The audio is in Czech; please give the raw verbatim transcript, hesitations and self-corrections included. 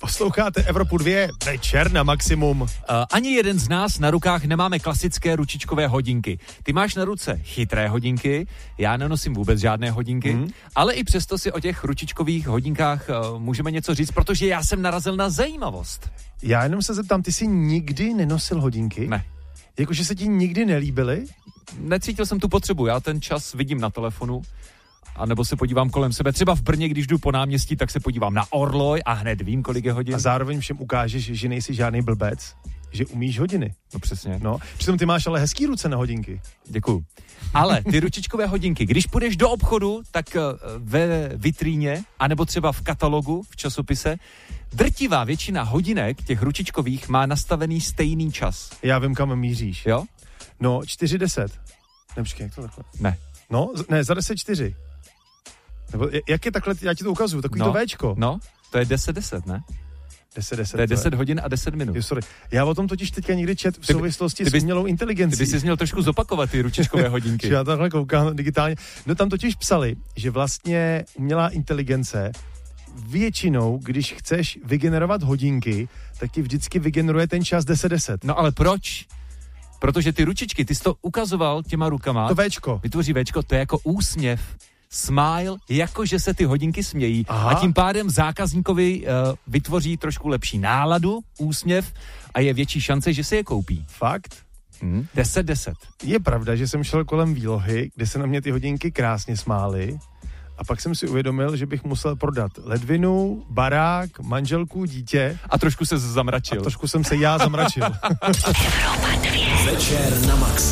Posloucháte Evropu dva, večer na maximum. Uh, ani jeden z nás na rukách nemáme klasické ručičkové hodinky. Ty máš na ruce chytré hodinky, já nenosím vůbec žádné hodinky, mm. ale i přesto si o těch ručičkových hodinkách uh, můžeme něco říct, protože já jsem narazil na zajímavost. Já jenom se zeptám, ty jsi nikdy nenosil hodinky? Ne. Jakože se ti nikdy nelíbily? Necítil jsem tu potřebu, já ten čas vidím na telefonu, a nebo se podívám kolem sebe. Třeba v Brně, když jdu po náměstí, tak se podívám na orloj a hned vím, kolik je hodin. A zároveň všem ukážeš, že nejsi žádný blbec, že umíš hodiny. No přesně. No, přitom ty máš ale hezký ruce na hodinky. Děkuju. Ale ty ručičkové hodinky, když půjdeš do obchodu, tak ve vitríně, anebo třeba v katalogu, v časopise, drtivá většina hodinek, těch ručičkových, má nastavený stejný čas. Já vím, kam míříš. Jo? No, čtyři deset. Ne, počkej, jak to takhle? Ne. No, ne, za deset čtyři. Nebo jak je takhle, já ti to ukazuju, takový no, to Véčko. No, to je deset deset, ne? deset deset. To je deset hodin a deset minut. Jo, sorry. Já o tom totiž teďka někdy čet v ty, souvislosti ty bys, s umělou inteligencí. Ty bys si měl trošku zopakovat ty ručičkové hodinky. Já takhle koukám digitálně. No tam totiž psali, že vlastně umělá inteligence většinou, když chceš vygenerovat hodinky, tak ti vždycky vygeneruje ten čas deset deset. No ale proč? Protože ty ručičky, ty jsi to ukazoval těma rukama. To Véčko. Vytvoří Véčko, to je jako úsměv. Smile, jakože se ty hodinky smějí. Aha. A tím pádem zákazníkovi uh, vytvoří trošku lepší náladu, úsměv a je větší šance, že se je koupí. Fakt? Hmm. deset deset. Je pravda, že jsem šel kolem výlohy, kde se na mě ty hodinky krásně smály a pak jsem si uvědomil, že bych musel prodat ledvinu, barák, manželku, dítě. A trošku se zamračil. A trošku jsem se já zamračil. Večer na maximum.